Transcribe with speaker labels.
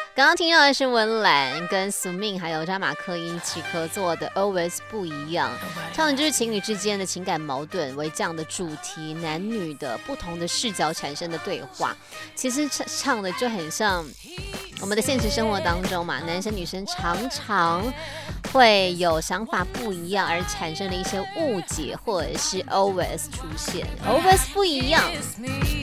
Speaker 1: 刚刚听到的是文兰跟苏命还有张马克一起合作的 Always 不一样，唱的就是情侣之间的情感矛盾为这样的主题，男女的不同的视角产生的对话，其实唱的就很像我们的现实生活当中嘛，男生女生常常会有想法不一样而产生的一些误解，或者是 always 出现 always 不一样。